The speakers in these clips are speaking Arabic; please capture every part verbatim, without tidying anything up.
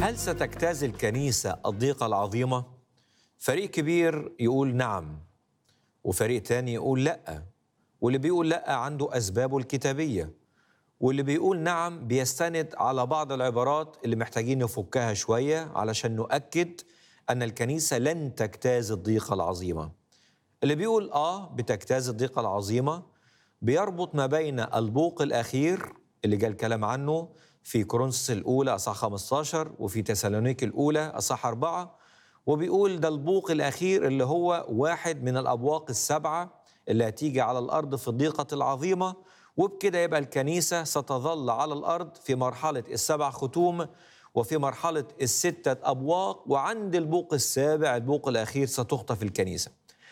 هل ستجتاز الكنيسة الضيقة العظيمة؟ فريق كبير يقول نعم، وفريق تاني يقول لأ، واللي بيقول لأ عنده أسبابه الكتابية، واللي بيقول نعم بيستند على بعض العبارات اللي محتاجين نفكها شوية علشان نؤكد أن الكنيسة لن تجتاز الضيقة العظيمة. اللي بيقول آه بتجتاز الضيقة العظيمة بيربط ما بين البوق الأخير اللي جاء الكلام عنه في كورنثوس الأولى أصحاح خمسة عشر وفي تسالونيك الأولى أصحاح أربعة، وبيقول ده البوق الأخير اللي هو واحد من الأبواق السبعة اللي هتيجي على الأرض في الضيقة العظيمة، وبكده يبقى الكنيسة ستظل على الأرض في مرحلة السبع ختوم وفي مرحلة الستة أبواق، وعند البوق السابع البوق الأخير ستخطف الكنيسة.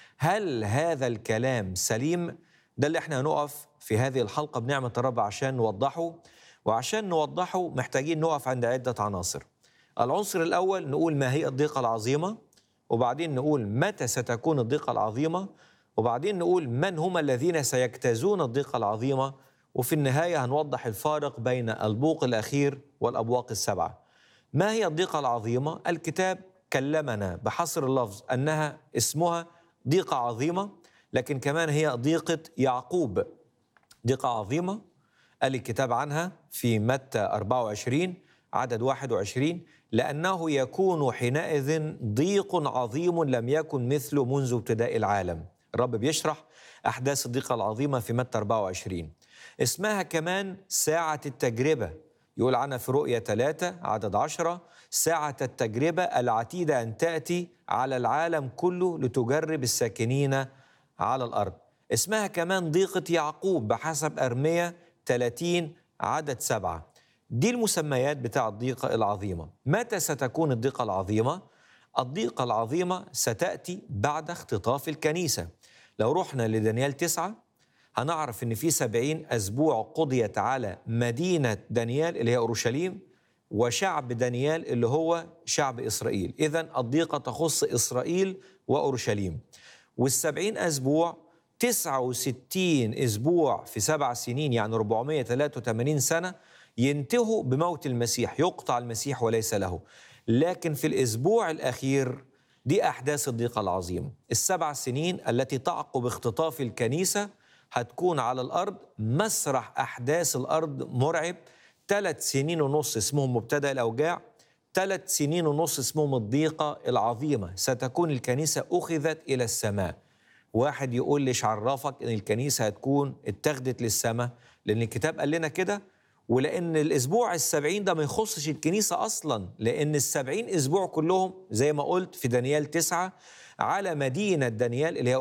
هل هذا الكلام سليم؟ ده اللي احنا هنقف في هذه الحلقة بنعمة الرب عشان نوضحه، وعشان نوضحه محتاجين نقف عند عدة عناصر. العنصر الأول نقول ما هي الضيقة العظيمة، وبعدين نقول متى ستكون الضيقة العظيمة، وبعدين نقول من هم الذين سيجتازون الضيقة العظيمة، وفي النهاية هنوضح الفارق بين البوق الأخير والأبواق السبعة. ما هي الضيقة العظيمة؟ الكتاب كلمنا بحصر اللفظ أنها اسمها ضيقة عظيمة، لكن كمان هي ضيقة يعقوب. ضيقة عظيمة قال الكتاب عنها في متى أربعة وعشرين عدد واحد وعشرين: لأنه يكون حينئذ ضيق عظيم لم يكن مثله منذ ابتداء العالم. الرب بيشرح أحداث الضيقة العظيمة في متى أربعة وعشرين. اسمها كمان ساعة التجربة، يقول عنها في رؤية ثلاثة عدد عشرة: ساعة التجربة العتيدة أن تأتي على العالم كله لتجرب الساكنين على الأرض. اسمها كمان ضيقة يعقوب بحسب أرمية ثلاثين عدد سبعة. دي المسميات بتاع الضيقة العظيمة. متى ستكون الضيقة العظيمة؟ الضيقة العظيمة ستأتي بعد اختطاف الكنيسة. لو رحنا لدانيال تسعة هنعرف إن في سبعين أسبوع قضيت على مدينة دانيال اللي هي أورشليم، وشعب دانيال اللي هو شعب إسرائيل. إذن الضيقة تخص إسرائيل وأورشليم. والسبعين أسبوع تسعة وستين أسبوع في سبع سنين، يعني أربعمائة وثلاثة وثمانين سنة، ينتهوا بموت المسيح، يقطع المسيح وليس له. لكن في الأسبوع الأخير دي أحداث الضيقة العظيمة. السبع سنين التي تعقب اختطاف الكنيسة هتكون على الأرض مسرح أحداث الأرض مرعب. ثلاث سنين ونص اسمهم مبتدأ الأوجاع، ثلاث سنين ونص اسمهم الضيقة العظيمة. ستكون الكنيسة أخذت إلى السماء. واحد يقول ليش عرفك إن الكنيسة هتكون اتخذت للسماء؟ لأن الكتاب قال لنا كده، ولأن الأسبوع السبعين ده ما يخصش الكنيسة أصلا، لأن السبعين أسبوع كلهم زي ما قلت في دانيال تسعة على مدينة دانيال اللي هي